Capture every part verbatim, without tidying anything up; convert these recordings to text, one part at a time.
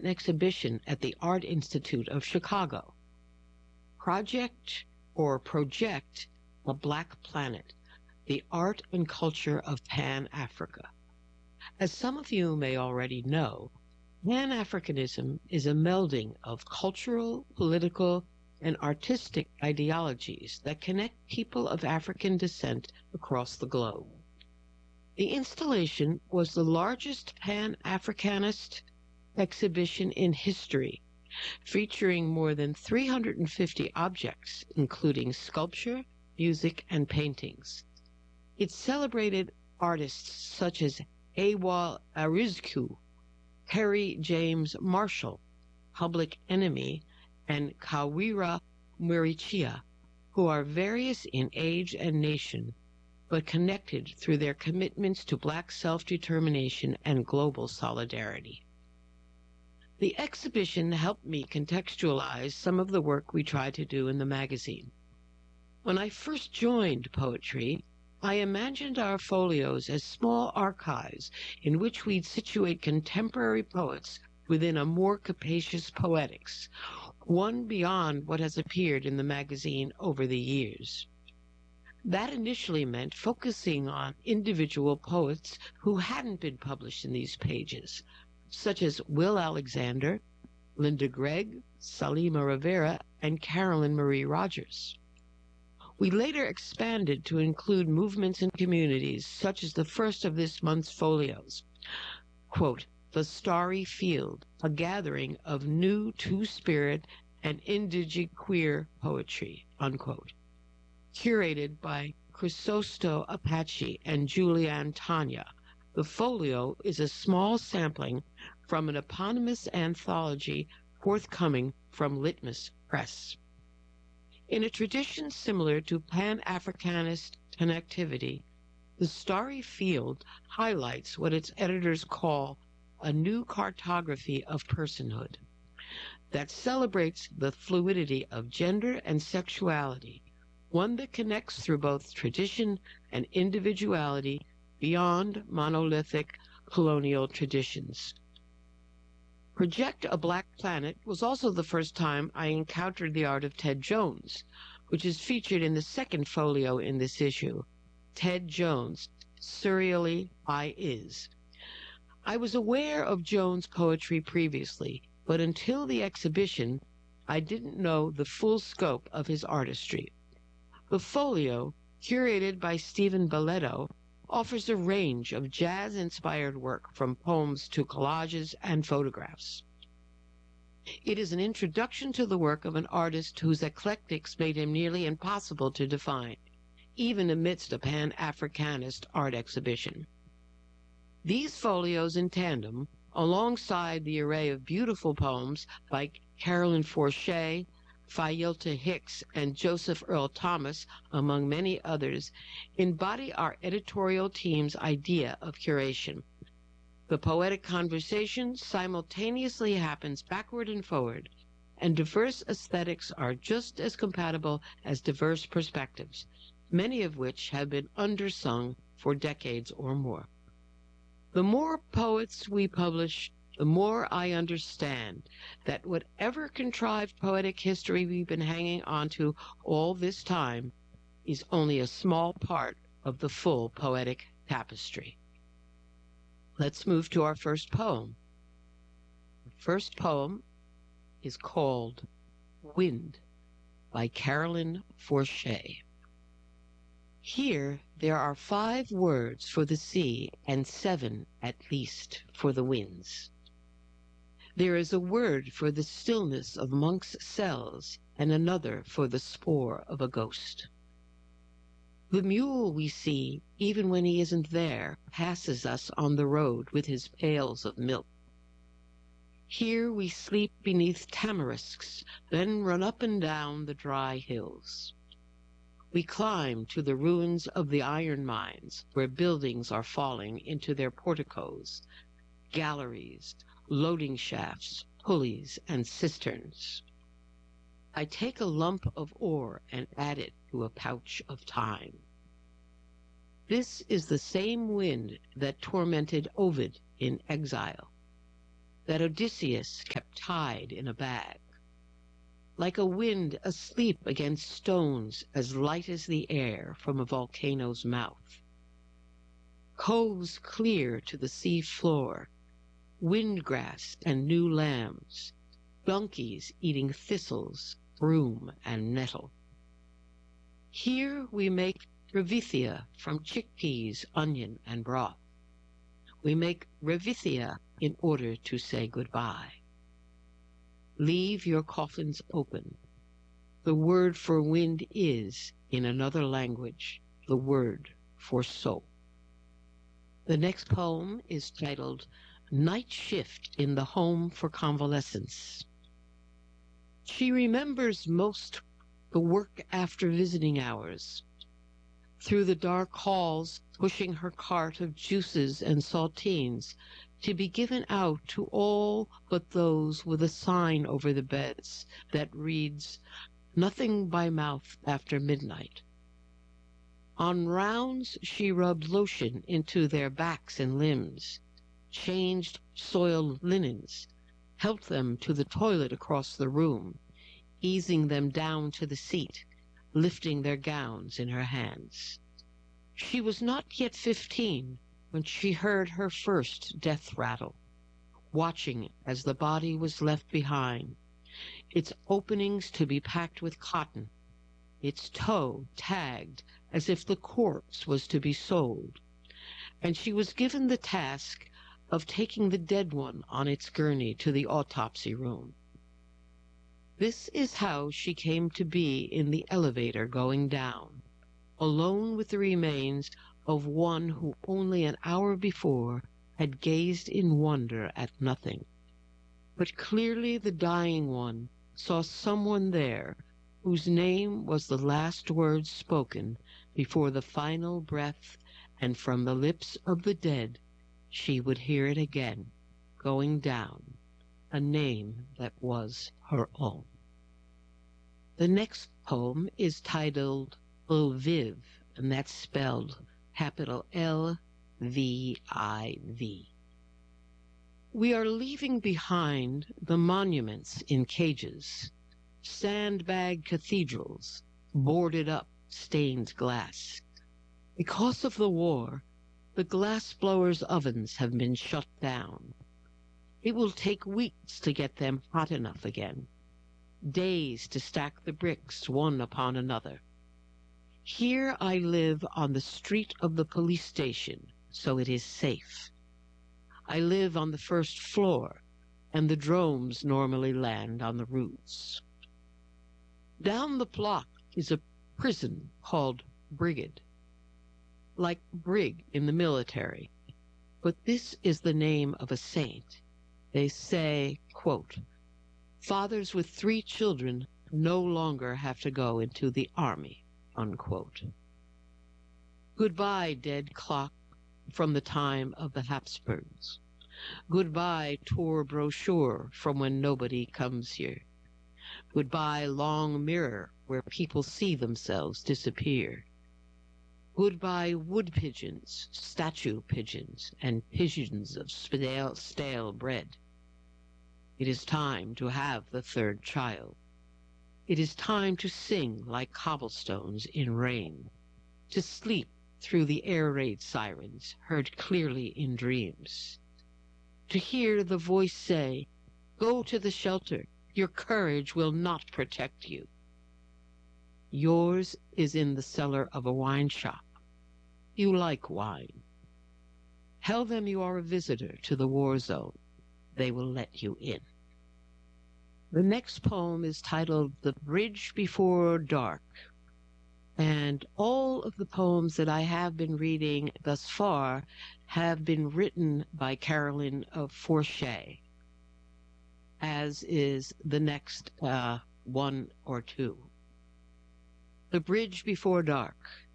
exhibition at the Art Institute of Chicago. Project or Project a Black Planet, the Art and Culture of Pan-Africa. As some of you may already know, Pan-Africanism is a melding of cultural, political, and artistic ideologies that connect people of African descent across the globe. The installation was the largest Pan-Africanist exhibition in history, featuring more than three hundred fifty objects, including sculpture, music, and paintings. It celebrated artists such as Awal Arizku, Harry James Marshall, Public Enemy, and Kawira Mwirichia, who are various in age and nation, but connected through their commitments to Black self-determination and global solidarity. The exhibition helped me contextualize some of the work we tried to do in the magazine. When I first joined Poetry, I imagined our folios as small archives in which we'd situate contemporary poets within a more capacious poetics, one beyond what has appeared in the magazine over the years. That initially meant focusing on individual poets who hadn't been published in these pages, such as Will Alexander, Linda Gregg, Salima Rivera, and Carolyn Marie Rogers. We later expanded to include movements and communities, such as the first of this month's folios, quote, The Starry Field, a gathering of new two-spirit and indigent queer poetry, unquote, curated by Chrysosto Apache and Julianne Tanya. The folio is a small sampling from an eponymous anthology forthcoming from Litmus Press. In a tradition similar to Pan-Africanist connectivity, The Starry Field highlights what its editors call a new cartography of personhood that celebrates the fluidity of gender and sexuality, one that connects through both tradition and individuality beyond monolithic colonial traditions. Project a Black Planet was also the first time I encountered the art of Ted Jones, which is featured in the second folio in this issue, Ted Jones, Surreally I Is. I was aware of Jones' poetry previously, but until the exhibition, I didn't know the full scope of his artistry. The folio, curated by Stephen Balletto, offers a range of jazz-inspired work from poems to collages and photographs. It is an introduction to the work of an artist whose eclectics made him nearly impossible to define, even amidst a Pan-Africanist art exhibition. These folios in tandem, alongside the array of beautiful poems by Carolyn Forche, Fayilta Hicks, and Joseph Earl Thomas, among many others, embody our editorial team's idea of curation. The poetic conversation simultaneously happens backward and forward, and diverse aesthetics are just as compatible as diverse perspectives, many of which have been undersung for decades or more. The more poets we publish, the more I understand that whatever contrived poetic history we've been hanging on to all this time is only a small part of the full poetic tapestry. Let's move to our first poem. The first poem is called Wind by Carolyn Forche. Here there are five words for the sea and seven at least for the winds. There is a word for the stillness of monks' cells and another for the spore of a ghost. The mule we see, even when he isn't there, passes us on the road with his pails of milk. Here we sleep beneath tamarisks, then run up and down the dry hills. We climb to the ruins of the iron mines, where buildings are falling into their porticos, galleries, loading shafts, pulleys, and cisterns. I take a lump of ore and add it to a pouch of time. This is the same wind that tormented Ovid in exile. that Odysseus kept tied in a bag. Like a wind asleep against stones as light as the air from a volcano's mouth. Coves clear to the sea floor, windgrass and new lambs, donkeys eating thistles, broom, and nettle. Here we make revithia from chickpeas, onion, and broth. We make revithia in order to say goodbye. Leave your coffins open. The word for wind is, in another language, the word for soul. The next poem is titled Night Shift in the Home for Convalescents. She remembers most the work after visiting hours. Through the dark halls, pushing her cart of juices and saltines to be given out to all but those with a sign over the beds that reads, "Nothing by mouth after midnight." On rounds, she rubbed lotion into their backs and limbs, changed soiled linens, helped them to the toilet across the room, easing them down to the seat, lifting their gowns in her hands. She was not yet fifteen when she heard her first death rattle, watching as the body was left behind, its openings to be packed with cotton, its toe tagged as if the corpse was to be sold, and she was given the task of taking the dead one on its gurney to the autopsy room. This is how she came to be in the elevator going down, alone with the remains of one who only an hour before had gazed in wonder at nothing. But clearly the dying one saw someone there whose name was the last word spoken before the final breath, and from the lips of the dead she would hear it again, going down, a name that was her own. The next poem is titled Lviv, and that's spelled capital L V I V. We are leaving behind the monuments in cages, sandbag cathedrals, boarded up stained glass. Because of the war, the glass blowers' ovens have been shut down. It will take weeks to get them hot enough again, days to stack the bricks one upon another. Here I live on the street of the police station, so it is safe. I live on the first floor, and the drones normally land on the roofs. Down the block is a prison called Brigade, like brig in the military, but this is the name of a saint. They say, quote, "Fathers with three children no longer have to go into the army," unquote. Goodbye, dead clock from the time of the Habsburgs. Goodbye, tour brochure from when nobody comes here. Goodbye, long mirror where people see themselves disappear. Goodbye, wood pigeons, statue pigeons, and pigeons of stale, stale bread. It is time to have the third child. It is time to sing like cobblestones in rain, to sleep through the air raid sirens heard clearly in dreams, to hear the voice say, "Go to the shelter, your courage will not protect you." Yours is in the cellar of a wine shop. You like wine. Tell them you are a visitor to the war zone. They will let you in. The next poem is titled The Bridge Before Dark, and all of the poems that I have been reading thus far have been written by Carolyn of Forche, as is the next uh, one or two. The Bridge Before Dark.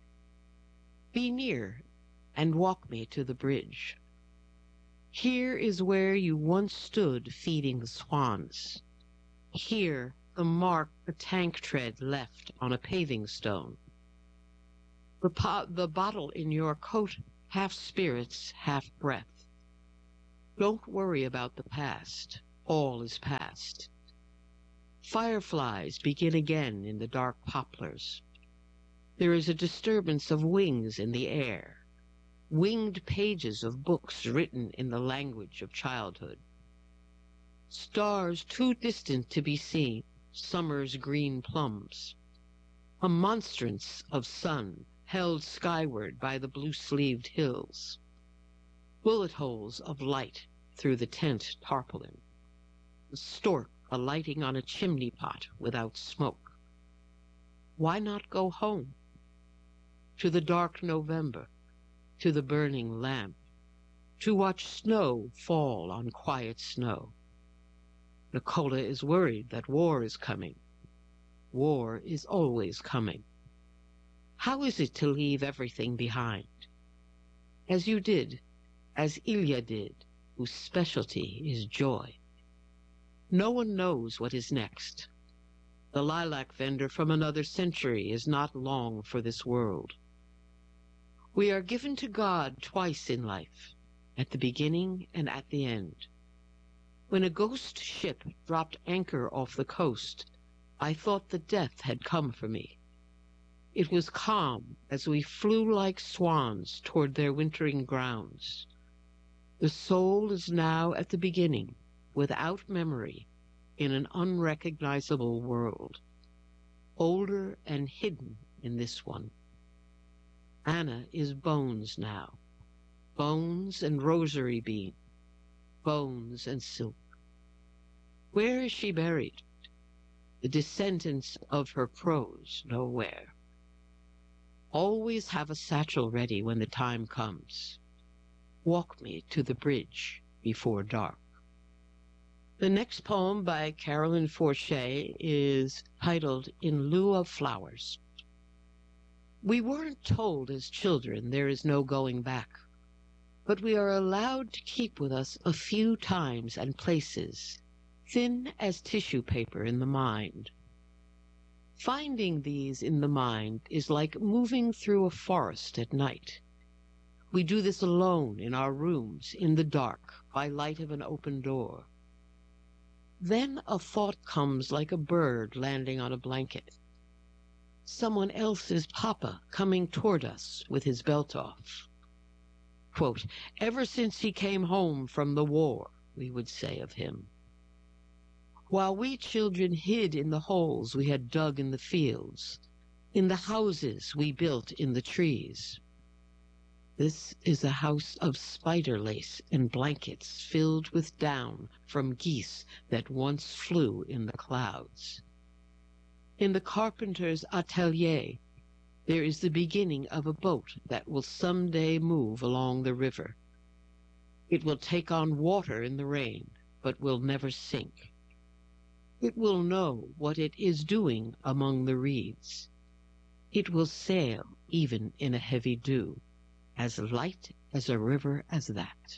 Be near and walk me to the bridge. Here is where you once stood feeding the swans. Here the mark a tank tread left on a paving stone. The, pot, the bottle in your coat, half spirits, half breath. Don't worry about the past. All is past. Fireflies begin again in the dark poplars. There is a disturbance of wings in the air, winged pages of books written in the language of childhood. Stars too distant to be seen, summer's green plums. A monstrance of sun held skyward by the blue-sleeved hills. Bullet holes of light through the tent tarpaulin. The stork alighting on a chimney pot without smoke. Why not go home? To the dark November, to the burning lamp, to watch snow fall on quiet snow. Nicola is worried that war is coming. War is always coming. How is it to leave everything behind? As you did, as Ilya did, whose specialty is joy. No one knows what is next. The lilac vendor from another century is not long for this world. We are given to God twice in life, at the beginning and at the end. When a ghost ship dropped anchor off the coast, I thought that death had come for me. It was calm as we flew like swans toward their wintering grounds. The soul is now at the beginning, without memory, in an unrecognizable world, older and hidden in this one. Anna is bones now, bones and rosary bean, bones and silk. Where is she buried? The descendants of her crows know where. Always have a satchel ready when the time comes. Walk me to the bridge before dark. The next poem by Carolyn Forche is titled In Lieu of Flowers. We weren't told as children there is no going back, but we are allowed to keep with us a few times and places, thin as tissue paper in the mind. Finding these in the mind is like moving through a forest at night. We do this alone in our rooms, in the dark, by light of an open door. Then a thought comes like a bird landing on a blanket. Someone else's papa coming toward us with his belt off. Quote, ever since he came home from the war, we would say of him. While we children hid in the holes we had dug in the fields, in the houses we built in the trees. This is a house of spider lace and blankets filled with down from geese that once flew in the clouds. In the carpenter's atelier, there is the beginning of a boat that will someday move along the river. It will take on water in the rain, but will never sink. It will know what it is doing among the reeds. It will sail even in a heavy dew, as light as a river as that.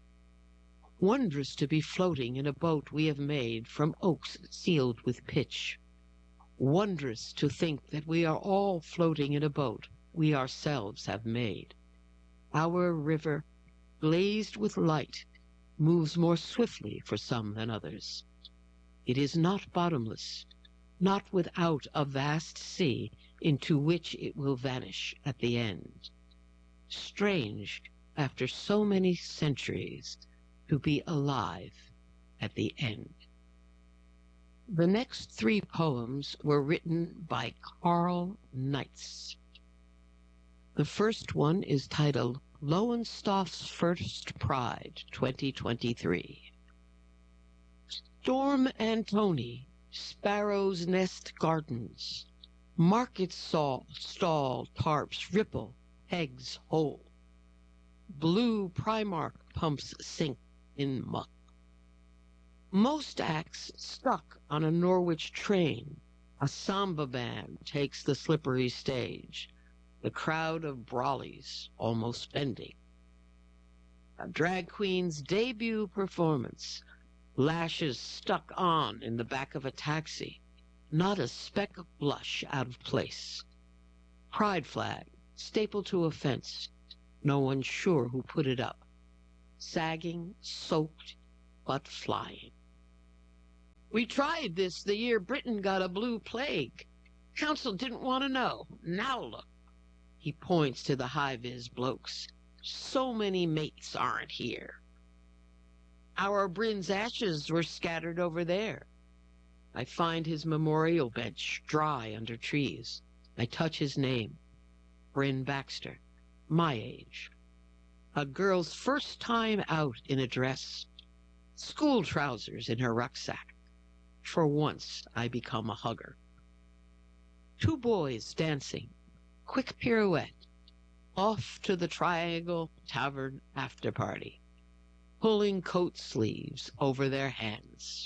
Wondrous to be floating in a boat we have made from oaks sealed with pitch. Wondrous to think that we are all floating in a boat we ourselves have made. Our river, glazed with light, moves more swiftly for some than others. It is not bottomless, not without a vast sea into which it will vanish at the end. Strange, after so many centuries, to be alive at the end. The next three poems were written by Carl Neitz. The first one is titled Lowenstoff's First Pride, twenty twenty-three. Storm Antony, Sparrow's Nest Gardens, Market saw, Stall Tarps Ripple, Eggs Whole. Blue Primark pumps sink in muck. Most acts stuck on a Norwich train. A samba band takes the slippery stage. The crowd of brawlies almost bending. A drag queen's debut performance. Lashes stuck on in the back of a taxi. Not a speck of blush out of place. Pride flag stapled to a fence. No one sure who put it up. sagging, soaked, but flying. We tried this the year Britain got a blue plague. Council didn't want to know. Now look. He points to the high-vis blokes. So many mates aren't here. Our Bryn's ashes were scattered over there. I find his memorial bench dry under trees. I touch his name. Bryn Baxter. My age. A girl's first time out in a dress. School trousers in her rucksack. For once, I become a hugger. Two boys dancing. Quick pirouette. Off to the Triangle Tavern after party. Pulling coat sleeves over their hands.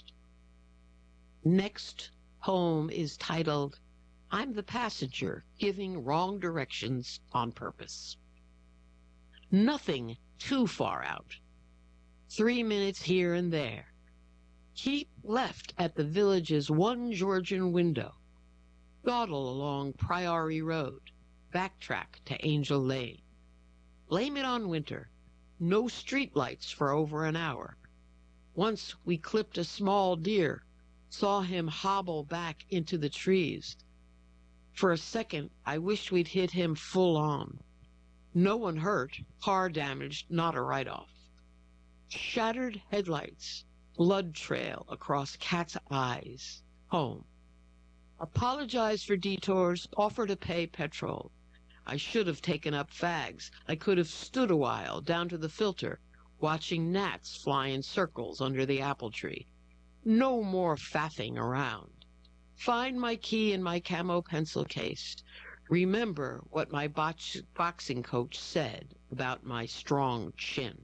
Next poem is titled, I'm the passenger giving wrong directions on purpose. Nothing too far out. Three minutes here and there. Keep left at the village's one Georgian window. Dawdle along Priory Road. Backtrack to Angel Lane. Blame it on winter. No streetlights for over an hour. Once we clipped a small deer, saw him hobble back into the trees. For a second, I wished we'd hit him full on. No one hurt, car damaged, not a write-off. Shattered headlights, blood trail across cat's eyes. Home. Apologize for detours, offer to pay petrol. I should have taken up fags. I could have stood a while down to the filter, watching gnats fly in circles under the apple tree. No more faffing around. Find my key in my camo pencil case. Remember what my box boxing coach said about my strong chin.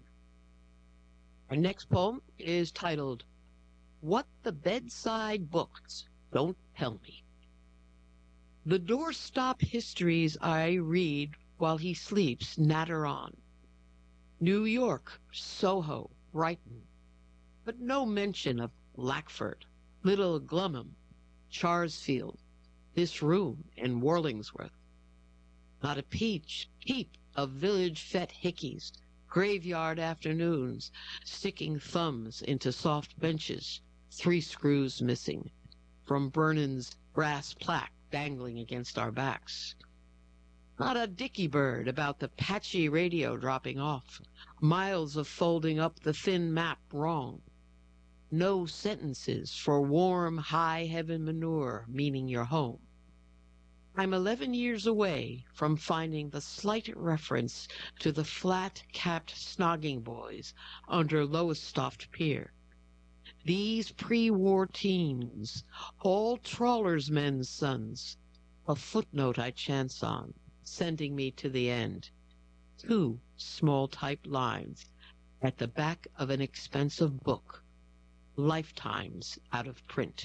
Our next poem is titled, What the Bedside Books Don't Tell Me. The doorstop histories I read while he sleeps natter on. New York, Soho, Brighton, but no mention of Lackford, Little Glumham, Charsfield, this room in Warlingsworth. Not a peach, peep of village fete hickeys, graveyard afternoons, sticking thumbs into soft benches, three screws missing, from Vernon's brass plaque dangling against our backs. Not a dicky bird about the patchy radio dropping off, miles of folding up the thin map wrong. No sentences for warm, high heaven manure meaning your home. I'm eleven years away from finding the slight reference to the flat-capped snogging boys under Lowestoft Pier. These pre-war teens, all trawlers' men's sons, a footnote I chance on, sending me to the end. Two small typed lines at the back of an expensive book, lifetimes out of print.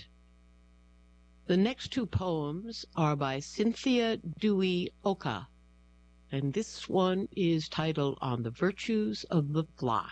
The next two poems are by Cynthia Dewey Oka, and this one is titled On the Virtues of the Fly.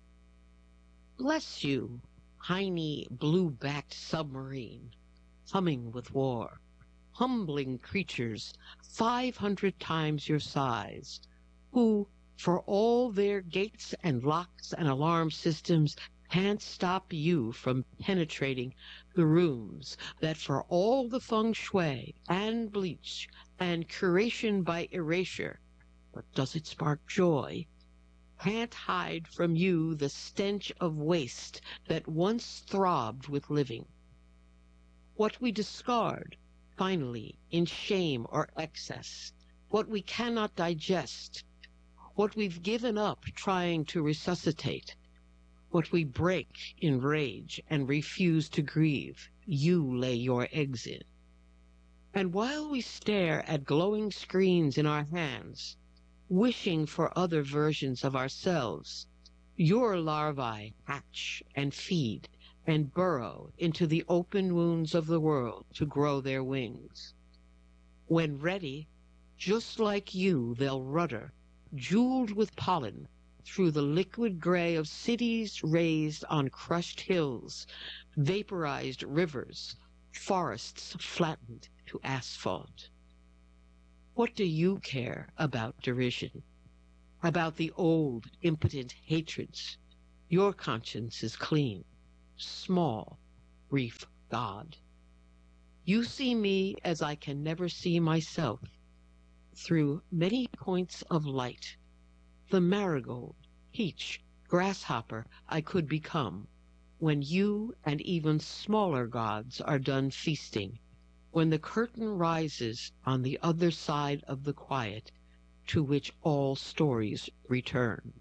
Bless you, tiny blue-backed submarine, humming with war, humbling creatures five hundred times your size, who, for all their gates and locks and alarm systems, can't stop you from penetrating the rooms that, for all the feng shui and bleach and curation by erasure, but does it spark joy, can't hide from you the stench of waste that once throbbed with living. What we discard, finally, in shame or excess, what we cannot digest, what we've given up trying to resuscitate, what we break in rage and refuse to grieve, you lay your eggs in. And while we stare at glowing screens in our hands, wishing for other versions of ourselves, your larvae hatch and feed and burrow into the open wounds of the world to grow their wings. When ready, just like you, they'll rudder, jeweled with pollen, through the liquid gray of cities raised on crushed hills, vaporized rivers, forests flattened to asphalt. What do you care about derision? about the old, impotent hatreds. Your conscience is clean, small, brief God. You see me as I can never see myself, through many points of light. The marigold, peach, grasshopper I could become, when you and even smaller gods are done feasting, when the curtain rises on the other side of the quiet to which all stories return.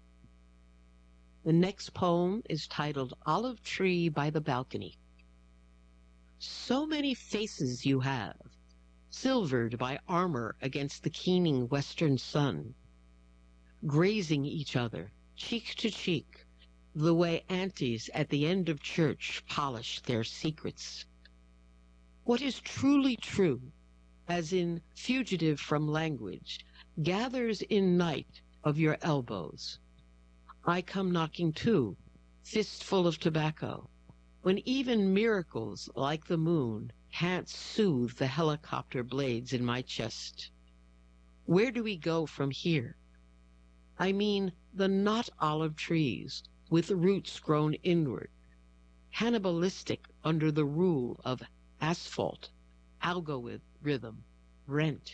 The next poem is titled Olive Tree by the Balcony. So many faces you have, silvered by armor against the keening western sun, grazing each other, cheek to cheek, the way aunties at the end of church polish their secrets. What is truly true, as in fugitive from language, gathers in night of your elbows. I come knocking too, fistful of tobacco, when even miracles like the moon can't soothe the helicopter blades in my chest. Where do we go from here? I mean the not olive trees with roots grown inward, cannibalistic under the rule of asphalt, algorithm, rent.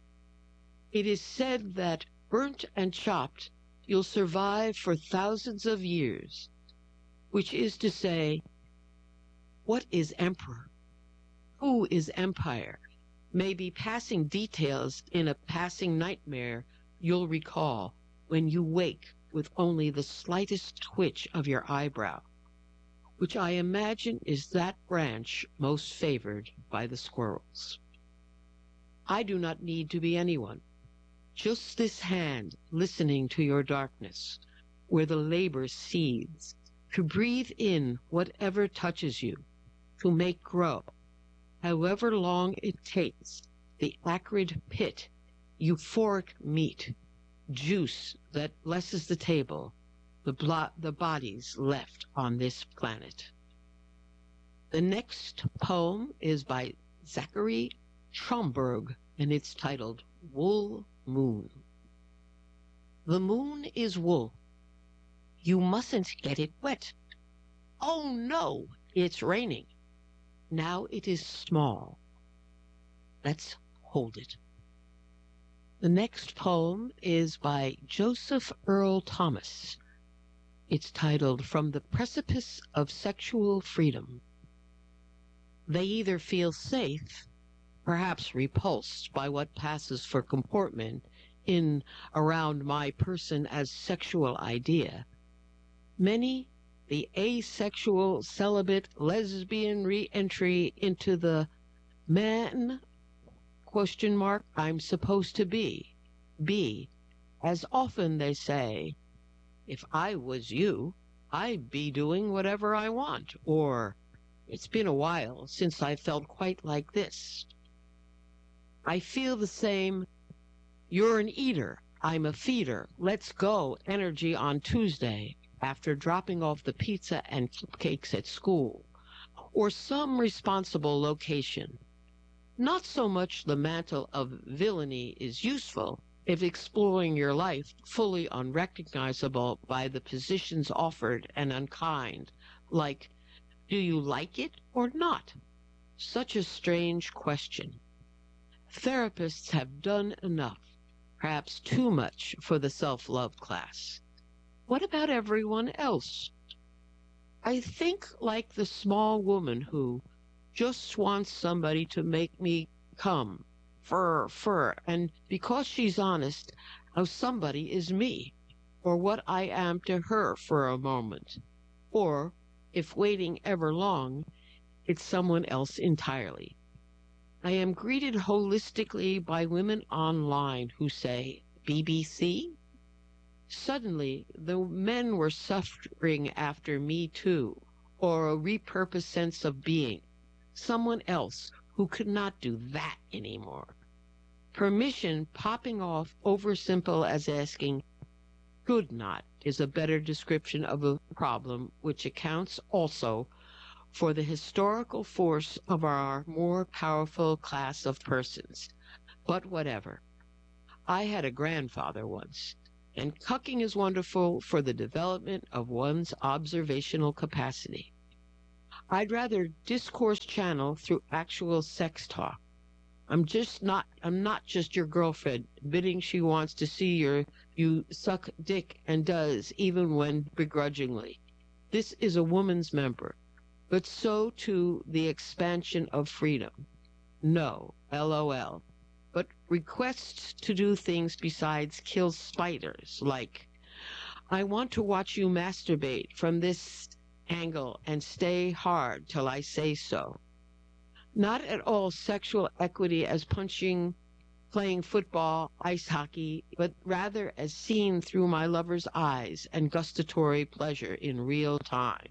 It is said that burnt and chopped you'll survive for thousands of years, which is to say, what is emperor? Who is empire? May be passing details in a passing nightmare you'll recall when you wake with only the slightest twitch of your eyebrow, which I imagine is that branch most favored by the squirrels. I do not need to be anyone, just this hand listening to your darkness, where the labor seethes, to breathe in whatever touches you, to make grow, however long it takes, the acrid pit, euphoric meat, juice that blesses the table, the, blo- the bodies left on this planet. The next poem is by Zachary Schomburg, and it's titled Wool Moon. The moon is wool. You mustn't get it wet. Oh no, it's raining. Now it is small. Let's hold it. The next poem is by Joseph Earl Thomas. It's titled From the Precipice of Sexual Freedom. They either feel safe, perhaps repulsed by what passes for comportment in around my person as sexual idea. Many, the asexual, celibate, lesbian re-entry into the man, question mark, I'm supposed to be, be, as often they say, if I was you, I'd be doing whatever I want, or it's been a while since I felt quite like this. I feel the same, you're an eater, I'm a feeder, let's go energy on Tuesday after dropping off the pizza and cupcakes at school, or some responsible location. Not so much the mantle of villainy is useful if exploring your life fully unrecognizable by the positions offered and unkind, like, do you like it or not? Such a strange question. Therapists have done enough, perhaps too much, for the self-love class. What about everyone else? I think like the small woman who just wants somebody to make me come, fur, fur, and because she's honest, how somebody is me, or what I am to her for a moment, or, if waiting ever long, it's someone else entirely. I am greeted holistically by women online who say, B B C? Suddenly, the men were suffering after Me Too, or a repurposed sense of being, someone else who could not do that anymore. Permission popping off over simple as asking, could not, is a better description of a problem which accounts also for the historical force of our more powerful class of persons. But whatever. I had a grandfather once. And cucking is wonderful for the development of one's observational capacity. I'd rather discourse channel through actual sex talk. I'm just not I'm not just your girlfriend bidding she wants to see your you suck dick and does even when begrudgingly. This is a woman's member, but so too the expansion of freedom. No, LOL. But requests to do things besides kill spiders, like I want to watch you masturbate from this angle and stay hard till I say so. Not at all sexual equity as punching, playing football, ice hockey, but rather as seen through my lover's eyes and gustatory pleasure in real time.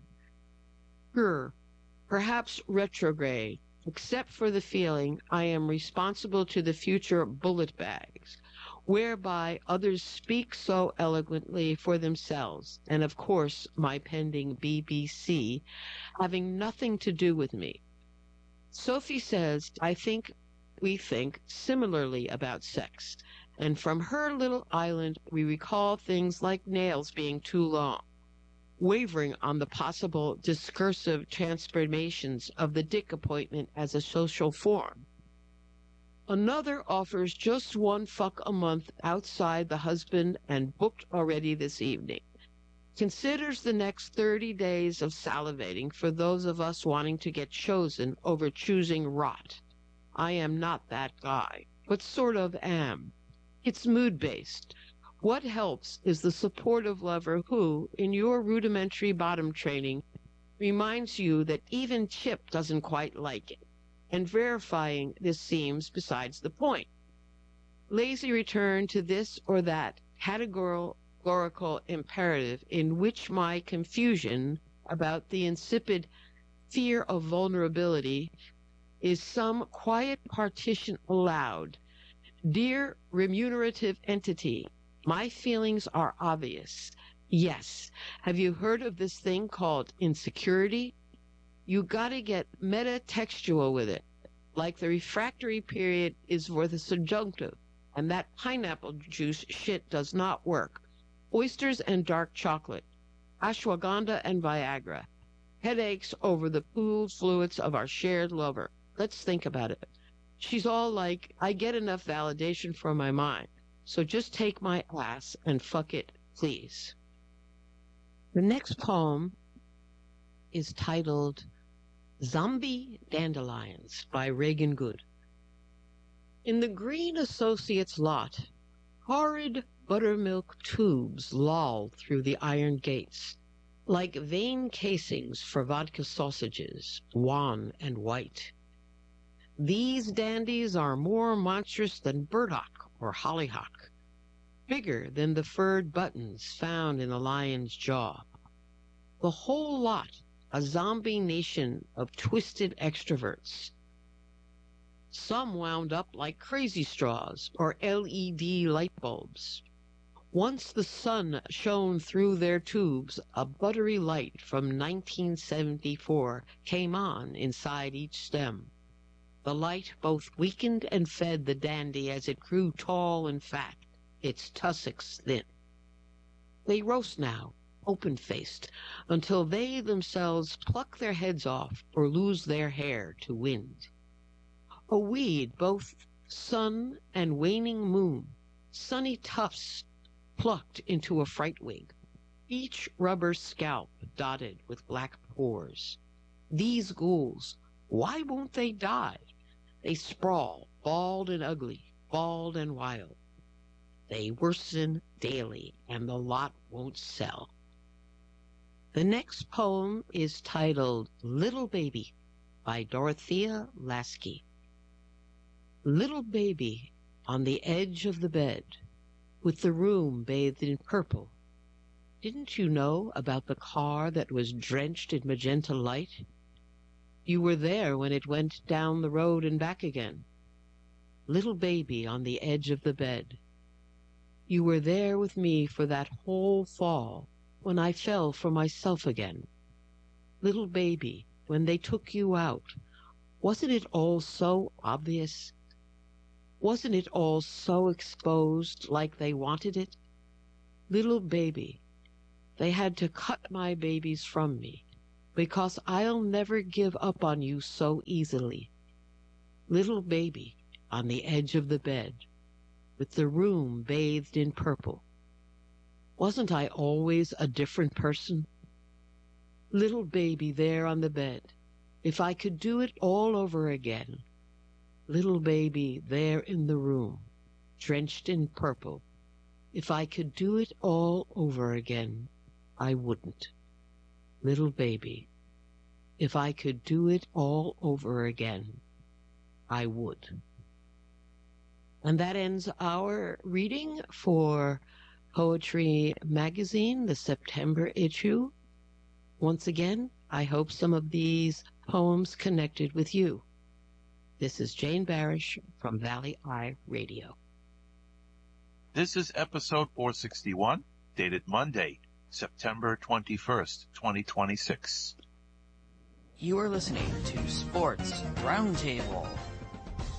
Sure, perhaps retrograde, except for the feeling I am responsible to the future bullet bags, whereby others speak so eloquently for themselves, and of course my pending B B C having nothing to do with me. Sophie says, I think we think similarly about sex, and from her little island we recall things like nails being too long, wavering on the possible discursive transformations of the dick appointment as a social form. Another offers just one fuck a month outside the husband and booked already this evening. Considers the next thirty days of salivating for those of us wanting to get chosen over choosing rot. I am not that guy, but sort of am. It's mood-based. What helps is the supportive lover who, in your rudimentary bottom training, reminds you that even Chip doesn't quite like it, and verifying this seems besides the point. Lazy return to this or that categorical imperative in which my confusion about the insipid fear of vulnerability is some quiet partition allowed. Dear remunerative entity, my feelings are obvious. Yes. Have you heard of this thing called insecurity? You gotta get metatextual with it, like the refractory period is for the subjunctive, and that pineapple juice shit does not work. Oysters and dark chocolate, ashwagandha and Viagra, headaches over the pooled fluids of our shared lover. Let's think about it. She's all like, I get enough validation from my mind, so just take my ass and fuck it, please. The next poem is titled Zombie Dandelions by Reagan Good. In the Green Associates lot, horrid buttermilk tubes loll through the iron gates, like vein casings for vodka sausages, wan and white. These dandies are more monstrous than burdock or hollyhock, bigger than the furred buttons found in a lion's jaw. The whole lot, a zombie nation of twisted extroverts, some wound up like crazy straws or L E D light bulbs. Once the sun shone through their tubes, a buttery light from nineteen seventy-four came on inside each stem. The light both weakened and fed the dandy as it grew tall and fat, its tussocks thin. They roast now, open-faced, until they themselves pluck their heads off or lose their hair to wind. A weed, both sun and waning moon, sunny tufts plucked into a fright wig, each rubber scalp dotted with black pores. These ghouls, why won't they die? They sprawl, bald and ugly, bald and wild. They worsen daily, and the lot won't sell. The next poem is titled Little Baby by Dorothea Lasky. Little baby on the edge of the bed, with the room bathed in purple. Didn't you know about the car that was drenched in magenta light? You were there when it went down the road and back again. Little baby on the edge of the bed. You were there with me for that whole fall, when I fell for myself again. Little baby, when they took you out, wasn't it all so obvious? Wasn't it all so exposed like they wanted it? Little baby, they had to cut my babies from me because I'll never give up on you so easily. Little baby on the edge of the bed, with the room bathed in purple. Wasn't I always a different person? Little baby there on the bed, if I could do it all over again. Little baby there in the room, drenched in purple. If I could do it all over again, I wouldn't. Little baby, if I could do it all over again, I would. And that ends our reading for Poetry Magazine, the September issue. Once again, I hope some of these poems connected with you. This is Jane Barish from Valley Eye Radio. This is episode four sixty-one, dated Monday, September twenty-first, twenty twenty-six. You are listening to Sports Roundtable.